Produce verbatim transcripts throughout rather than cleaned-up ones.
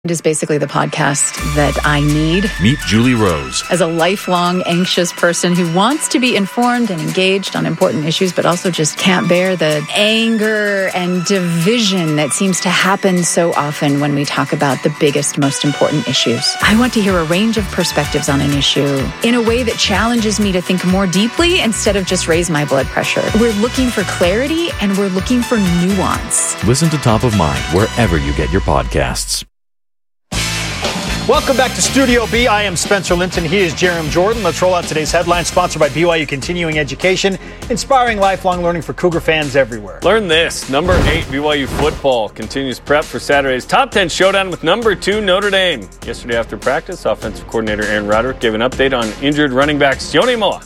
It is basically the podcast that I need. Meet Julie Rose. As a lifelong anxious person who wants to be informed and engaged on important issues, but also just can't bear the anger and division that seems to happen so often when we talk about the biggest, most important issues. I want to hear a range of perspectives on an issue in a way that challenges me to think more deeply instead of just raise my blood pressure. We're looking for clarity and we're looking for nuance. Listen to Top of Mind wherever you get your podcasts. Welcome back to Studio B. I am Spencer Linton. He is Jerem Jordan. Let's roll out today's headlines, sponsored by B Y U Continuing Education, inspiring lifelong learning for Cougar fans everywhere. Learn this. Number eight, B Y U football continues prep for Saturday's top ten showdown with number two, Notre Dame. Yesterday after practice, offensive coordinator Aaron Roderick gave an update on injured running back Sione Moa.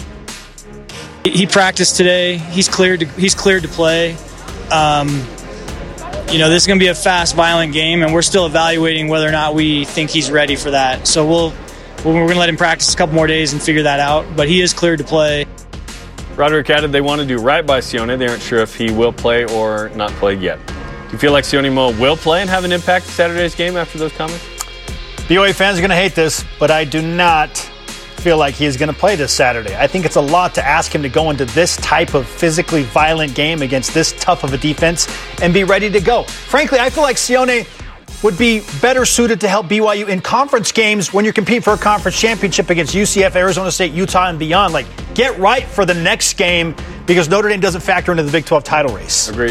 He practiced today. He's cleared to, he's cleared to play. Um, You know, this is going to be a fast, violent game, and we're still evaluating whether or not we think he's ready for that. So we'll, we're going to let him practice a couple more days and figure that out. But he is cleared to play. Roderick added they want to do right by Sione. They aren't sure if he will play or not play yet. Do you feel like Sione Moa will play and have an impact in Saturday's game after those comments? B Y U fans are going to hate this, but I do not feel like he is going to play this Saturday. I think it's a lot to ask him to go into this type of physically violent game against this tough of a defense and be ready to go. Frankly, I feel like Sione would be better suited to help B Y U in conference games when you're competing for a conference championship against U C F, Arizona State, Utah, and beyond. Like, get right for the next game because Notre Dame doesn't factor into the Big twelve title race. Agreed.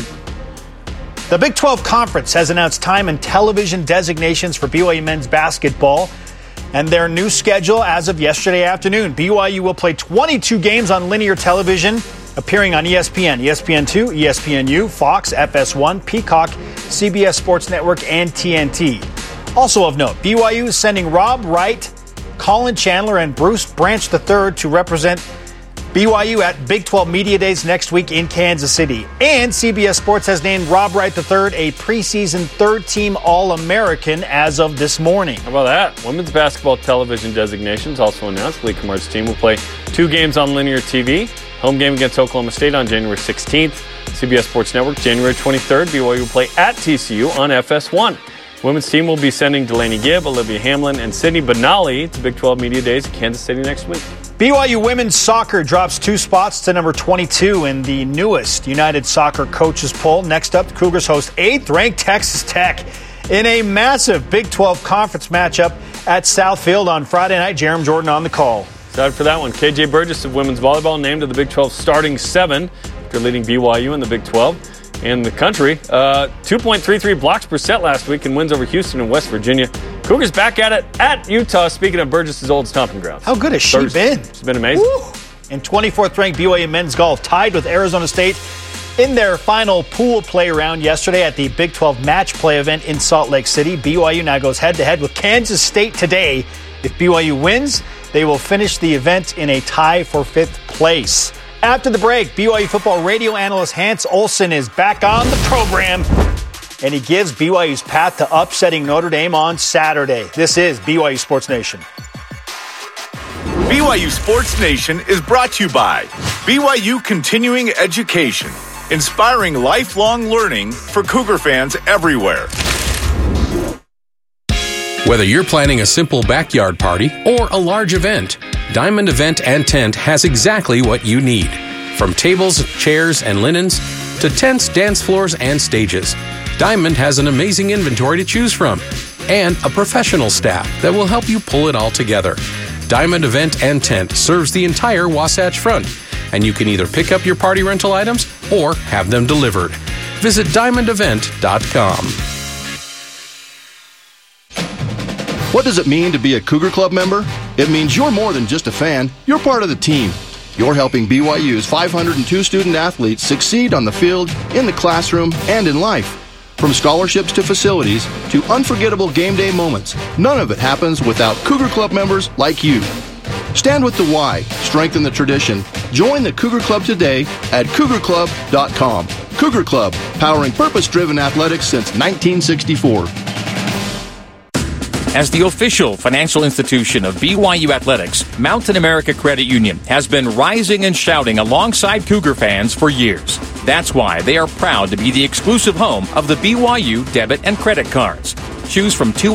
The Big twelve Conference has announced time and television designations for B Y U men's basketball and their new schedule as of yesterday afternoon. B Y U will play twenty-two games on linear television, appearing on E S P N, E S P N two, E S P N U, Fox, F S one, Peacock, C B S Sports Network, and T N T. Also of note, B Y U is sending Rob Wright, Colin Chandler, and Bruce Branch the third to represent B Y U at Big twelve Media Days next week in Kansas City. And C B S Sports has named Rob Wright the third a preseason third-team All-American as of this morning. How about that? Women's basketball television designations also announced. Lee Kumar's team will play two games on linear T V. Home game against Oklahoma State on January sixteenth. C B S Sports Network, January twenty-third. B Y U will play at T C U on F S one. Women's team will be sending Delaney Gibb, Olivia Hamlin, and Sydney Benali to Big twelve Media Days in Kansas City next week. B Y U women's soccer drops two spots to number twenty-two in the newest United Soccer Coaches Poll. Next up, the Cougars host eighth-ranked Texas Tech in a massive Big twelve conference matchup at Southfield on Friday night. Jerem Jordan on the call. Excited for that one. K J Burgess of women's volleyball named to the Big twelve starting seven after leading B Y U in the Big twelve. In the country, uh, two point three three blocks per set last week in wins over Houston and West Virginia. Cougars back at it at Utah, speaking of Burgess' old stomping grounds. How good has she Thursday. been? She's been amazing. Woo. And twenty-fourth ranked B Y U men's golf tied with Arizona State in their final pool play round yesterday at the Big twelve match play event in Salt Lake City. B Y U now goes head-to-head with Kansas State today. If B Y U wins, they will finish the event in a tie for fifth place. After the break, B Y U football radio analyst Hans Olsen is back on the program, and he gives B Y U's path to upsetting Notre Dame on Saturday. This is B Y U Sports Nation. B Y U Sports Nation is brought to you by B Y U Continuing Education, inspiring lifelong learning for Cougar fans everywhere. Whether you're planning a simple backyard party or a large event, Diamond Event and Tent has exactly what you need. From tables, chairs, and linens to tents, dance floors, and stages, Diamond has an amazing inventory to choose from and a professional staff that will help you pull it all together. Diamond Event and Tent serves the entire Wasatch Front, and you can either pick up your party rental items or have them delivered. Visit diamond event dot com. What does it mean to be a Cougar Club member? It means you're more than just a fan. You're part of the team. You're helping B Y U's five hundred two student athletes succeed on the field, in the classroom, and in life. From scholarships to facilities to unforgettable game day moments, none of it happens without Cougar Club members like you. Stand with the Y, strengthen the tradition. Join the Cougar Club today at cougar club dot com. Cougar Club, powering purpose-driven athletics since nineteen sixty-four. As the official financial institution of B Y U Athletics, Mountain America Credit Union has been rising and shouting alongside Cougar fans for years. That's why they are proud to be the exclusive home of the B Y U debit and credit cards. Choose from two